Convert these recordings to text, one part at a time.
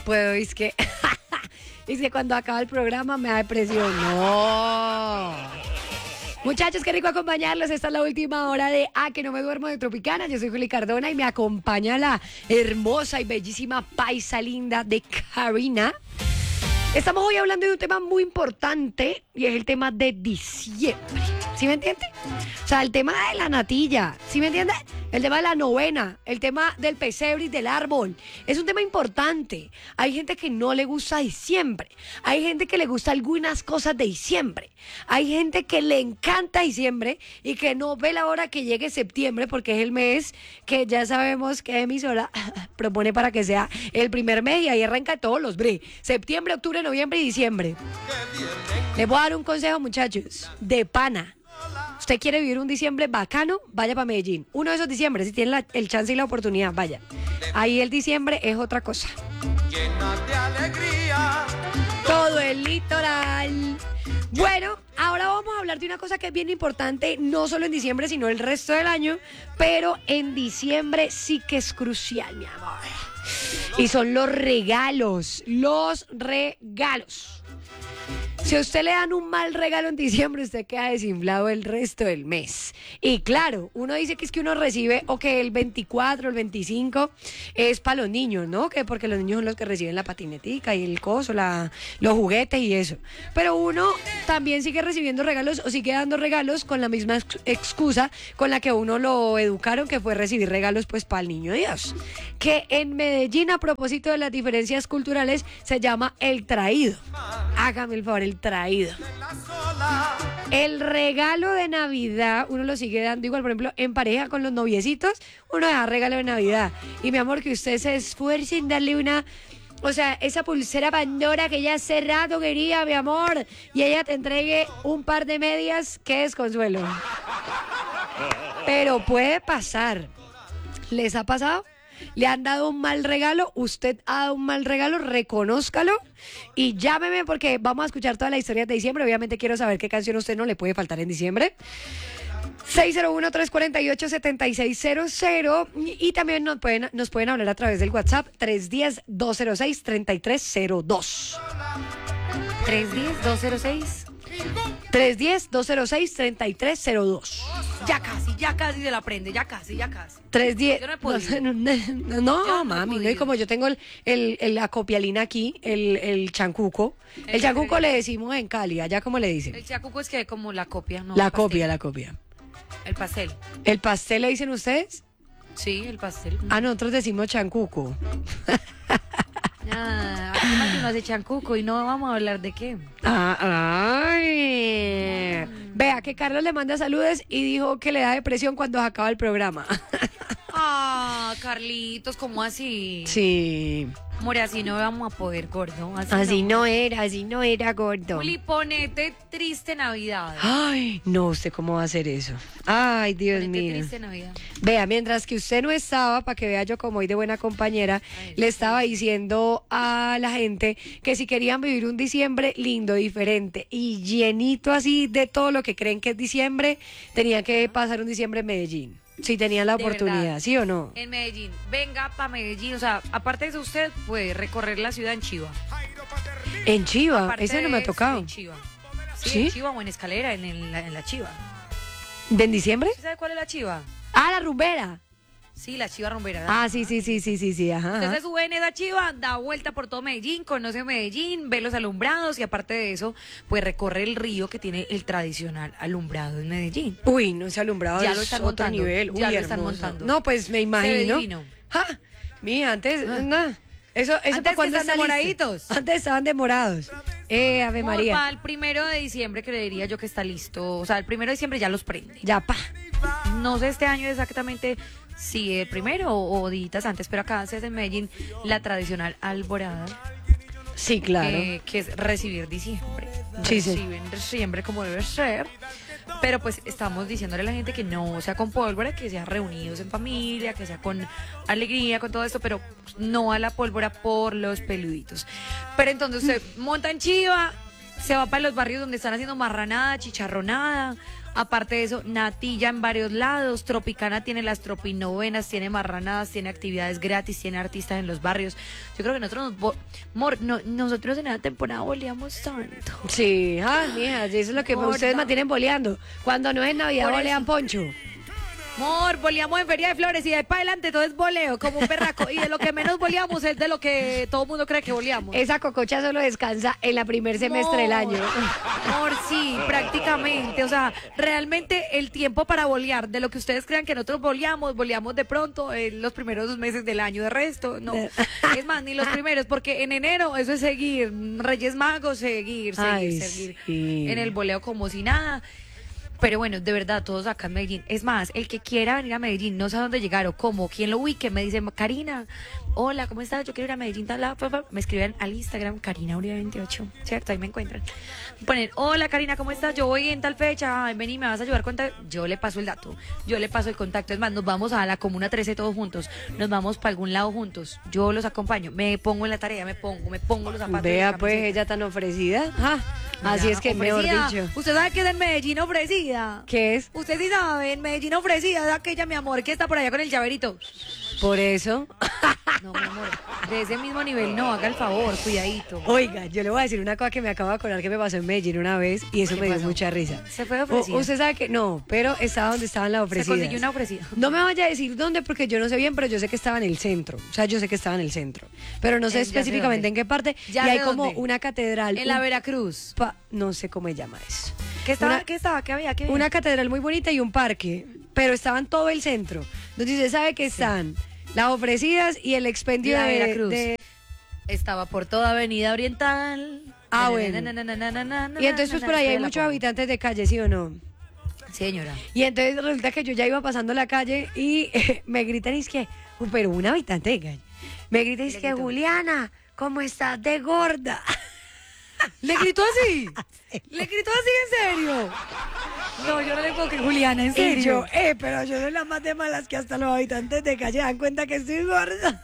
puedo, es que... es que cuando acaba el programa me da depresión. No. Muchachos, qué rico acompañarlos. Esta es la última hora de que no me duermo de Tropicana. Yo soy Juli Cardona y me acompaña la hermosa y bellísima paisa linda de Karina. Estamos hoy hablando de un tema muy importante y es el tema de diciembre. ¿Sí me entiende? O sea, el tema de la natilla, ¿sí me entiende? El tema de la novena, el tema del pesebre y del árbol. Es un tema importante. Hay gente que no le gusta diciembre. Hay gente que le gusta algunas cosas de diciembre. Hay gente que le encanta diciembre y que no ve la hora que llegue septiembre porque es el mes que ya sabemos que emisora propone para que sea el primer mes y ahí arranca todos los bre. Septiembre, octubre, noviembre y diciembre. Les voy a dar un consejo, muchachos, de pana. Usted quiere vivir un diciembre bacano, vaya para Medellín. Uno de esos diciembre, si tiene el chance y la oportunidad, vaya. Ahí el diciembre es otra cosa. Llena de alegría. Todo el litoral. Bueno, ahora vamos a hablar de una cosa que es bien importante, no solo en diciembre, sino el resto del año, pero en diciembre sí que es crucial, mi amor. Y son los regalos, los regalos. Si a usted le dan un mal regalo en diciembre, usted queda desinflado el resto del mes. Y claro, uno dice que es que uno recibe, o que el 24, el 25 es para los niños, ¿no? Que porque los niños son los que reciben la patinetica y el coso, los juguetes y eso. Pero uno también sigue recibiendo regalos o sigue dando regalos con la misma excusa con la que uno lo educaron, que fue recibir regalos pues para el niño Dios. Que en Medellín, a propósito de las diferencias culturales, se llama el traído. Hágame el favor, el traído. El regalo de Navidad uno lo sigue dando igual, por ejemplo, en pareja con los noviecitos, uno da regalo de Navidad. Y mi amor, que usted se esfuerce en darle una... O sea, esa pulsera Pandora que ya hace rato quería, mi amor, y ella te entregue un par de medias, qué desconsuelo. Pero puede pasar. ¿Les ha pasado? ¿Le han dado un mal regalo? ¿Usted ha dado un mal regalo? Reconózcalo y llámeme porque vamos a escuchar toda la historia de diciembre. Obviamente quiero saber qué canción a usted no le puede faltar en diciembre. 601-348-7600 y también nos pueden hablar a través del WhatsApp 310-206-3302. 310-206. 310-206-3302. Ya casi se la prende, ya casi. 310. Yo no he podido. No, mami, no, y como yo tengo la copialina aquí, el chancuco. El chancuco le decimos en Cali, allá como le dicen. El chacuco es que como la copia, ¿no? La El pastel. copia. El pastel. ¿El pastel le dicen ustedes? Sí, el pastel. Nosotros decimos chancuco. Aquí más uno hace chancuco y no vamos a hablar de qué. Ay. Vea que Carlos le manda saludos y dijo que le da depresión cuando se acaba el programa. Carlitos, ¿cómo así? Sí. More, así no vamos a poder, gordo. Así no era, gordo. Juli, ponete triste Navidad. Ay, no, ¿usted cómo va a hacer eso? Ay, Dios Ponete mío. triste Navidad. Vea, mientras que usted no estaba, para que vea yo como hoy de buena compañera, le estaba diciendo a la gente que si querían vivir un diciembre lindo, diferente y llenito así de todo lo que creen que es diciembre, tenían que pasar un diciembre en Medellín. Si tenían la De oportunidad, verdad. ¿sí o no? En Medellín. Venga para Medellín. O sea, aparte de eso, usted puede recorrer la ciudad en Chiva. En Chiva, Aparte ese no me ha de eso, tocado. En Chiva. ¿Sí? En Chiva o en Escalera, en la Chiva. ¿De en diciembre? ¿Usted sabe cuál es la Chiva? La rumbera. Sí, la Chiva rumbera. Sí, ajá. Usted se sube en esa Chiva, da vuelta por todo Medellín, conoce Medellín, ve los alumbrados y aparte de eso, pues recorre el río que tiene el tradicional alumbrado en Medellín. Uy, no, ese alumbrado Ya es lo están otro montando, nivel. ya Uy, lo están hermoso. montando. No, pues me Se ve imagino. divino. Mira, antes, nada. Eso Antes para cuando que están demoraditos. Antes estaban demorados. Ave María. Para el 1 de diciembre creería yo que está listo. O sea, el 1 de diciembre ya los prende. Ya, pa. No sé este año exactamente si el primero o días antes, pero acá se hace en Medellín la tradicional alborada. Sí, claro. Que es recibir diciembre. Sí, sí. Reciben diciembre como debe ser. Pero pues estamos diciéndole a la gente que no sea con pólvora, que sea reunidos en familia, que sea con alegría, con todo esto, pero no a la pólvora por los peluditos. Pero entonces usted monta en Chiva, se va para los barrios donde están haciendo marranada, chicharronada, Aparte de eso, natilla en varios lados, Tropicana tiene las tropinovenas, tiene marranadas, tiene actividades gratis, tiene artistas en los barrios. Yo creo que nosotros en la temporada boleamos tanto. Sí, mija, eso es lo que Gorda. ustedes mantienen boleando. Cuando no es Navidad, Por bolean eso. poncho. Amor, boleamos en Feria de Flores y de ahí para adelante todo es boleo, como un perraco. Y de lo que menos boleamos es de lo que todo el mundo cree que boleamos. Esa cococha solo descansa en la primer semestre del año. Amor, sí, prácticamente. O sea, realmente el tiempo para bolear, de lo que ustedes crean que nosotros boleamos de pronto en los primeros 2 meses del año. De resto, no. Es más, ni los primeros, porque en enero eso es seguir. Reyes Magos, seguir. Ay, seguir. sí. En el boleo como si nada. Pero bueno, de verdad, todos acá en Medellín. Es más, el que quiera venir a Medellín, no sé a dónde llegar o cómo, quién lo ubique, me dice, Karina, hola, ¿cómo estás? Yo quiero ir a Medellín, tal lado, me escriben al Instagram, Karina Uribe 28, ¿cierto? Ahí me encuentran. Ponen, hola, Karina, ¿cómo estás? Yo voy en tal fecha, ay, vení, me vas a ayudar con tal. Yo le paso el dato, yo le paso el contacto. Es más, nos vamos a la Comuna 13 todos juntos, nos vamos para algún lado juntos, yo los acompaño, me pongo en la tarea, me pongo los zapatos. Vea, las pues, camisetas. ella tan ofrecida. Así Mira, es que, ofrecida. mejor dicho. Usted sabe que es en Medellín ofrecida. ¿Qué es? Usted sí sabe, en Medellín ofrecida es aquella, mi amor, que está por allá con el llaverito. Por eso. No, mi amor, de ese mismo nivel no, haga el favor, cuidadito. Oiga, yo le voy a decir una cosa que me acabo de acordar que me pasó en Medellín una vez y eso ¿Qué me dio pasó? mucha risa. ¿Se fue ofrecida? Usted sabe que no, pero estaba donde estaban las Se ofrecidas. consiguió una ofrecida. No me vaya a decir dónde porque yo no sé bien, pero yo sé que estaba en el centro. O sea, yo sé que estaba en el centro. Pero no sé Ya sé específicamente dónde. en qué parte. Ya y hay sé como dónde. una catedral. En la Veracruz. No sé cómo se llama eso. ¿Qué estaba? Una- ¿Qué estaba? ¿Qué había? ¿Qué había? Una catedral muy bonita y un parque, pero estaba en todo el centro. Entonces usted sabe que están las ofrecidas y el expendio La de Veracruz. de- Estaba por toda Avenida Oriental. Ah, bueno. Y entonces pues por ahí hay muchos habitantes de calle, ¿sí o no? Sí, señora. Y entonces resulta que yo ya iba pasando la calle y me gritan, es que, pero un habitante de calle, me gritan, es Le que gritó. Juliana, ¿cómo estás de gorda? ¿Le gritó así? ¿Le gritó así en serio? No, yo no le puedo creer, Juliana, en serio. Y yo, pero yo soy la más de malas que hasta los habitantes de calle dan cuenta que estoy gorda.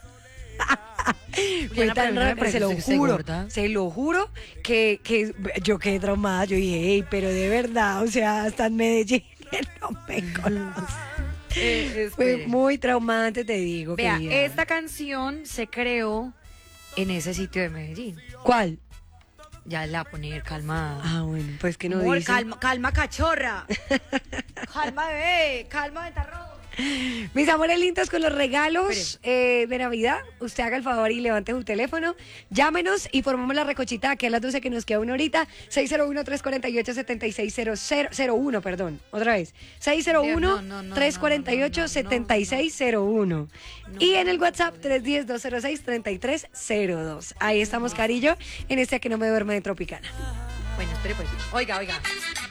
Fue Juliana, tan pero no me raro, parece se lo que esté juro, gorda. se lo juro que yo quedé traumada. Yo dije, hey, pero de verdad, o sea, hasta en Medellín no me conoce. Fue Espere. muy traumante, te digo. Vea, querida. esta canción se creó en ese sitio de Medellín. ¿Cuál? Ya la voy a poner, calma. Ah, bueno, pues que no Amor, dice. calma, calma, cachorra. Calma, bebé. Calma, ventarrón. Mis amores lindos, con los regalos de Navidad, usted haga el favor y levante su teléfono, llámenos y formamos la recochita que a las 12 que nos queda una horita, 601-348-7601, perdón, otra vez, 601-348-7601. Y en el WhatsApp 310-206-3302. Ahí estamos, Carillo, en este que no me duerme de Tropicana. Bueno, espere pues. Oiga, oiga.